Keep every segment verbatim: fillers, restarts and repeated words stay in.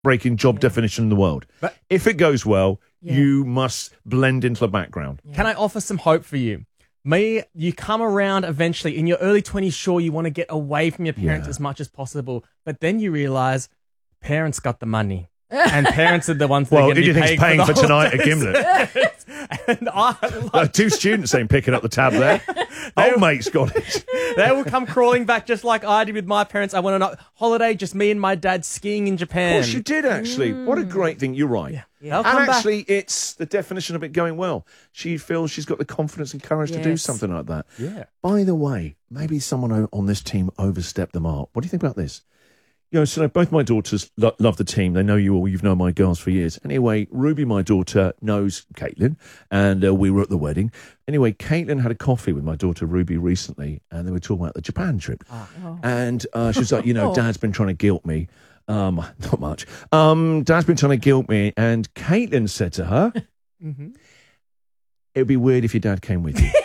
breaking job yeah. definition in the world. But if it goes well, yeah. you must blend into the background. Yeah. Can I offer some hope for you? Me, you come around eventually. In your early twenties, sure, you want to get away from your parents yeah. as much as possible. But then you realize parents got the money. And parents are the ones that well, are going to be paying, paying for, for tonight at Gimlet. and I, like, uh, two students ain't picking up the tab there. Old mate's got it. They will come crawling back just like I did with my parents. I went on a holiday, just me and my dad skiing in Japan. Of course you did, actually. Mm. What a great thing. You're right. Yeah. Yeah. And actually, back. it's the definition of it going well. She feels she's got the confidence and courage yes. to do something like that. Yeah. By the way, maybe someone on this team overstepped the mark. What do you think about this? You know, so both my daughters lo- love the team. They know you all. You've known my girls for years. Anyway, Ruby, my daughter, knows Caitlin, and uh, we were at the wedding. Anyway, Caitlin had a coffee with my daughter Ruby recently, and they were talking about the Japan trip. Oh. And uh, she was like, you know, Dad's been trying to guilt me. Um, not much. Um, Dad's been trying to guilt me. And Caitlin said to her, mm-hmm. it would be weird if your dad came with you.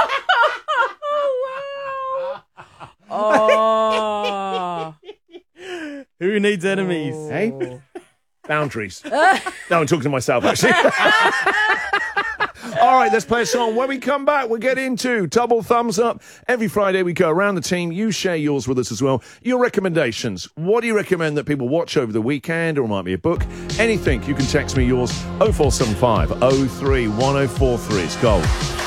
oh, wow. Oh. Who needs enemies? Oh. Hey? Boundaries. No, I'm talking to myself, actually. All right, let's play a song. When we come back, we'll get into Double Thumbs Up. Every Friday, we go around the team. You share yours with us as well. Your recommendations. What do you recommend that people watch over the weekend, or it might be a book? Anything. You can text me yours, oh four seven five, oh three one oh four three. It's gold.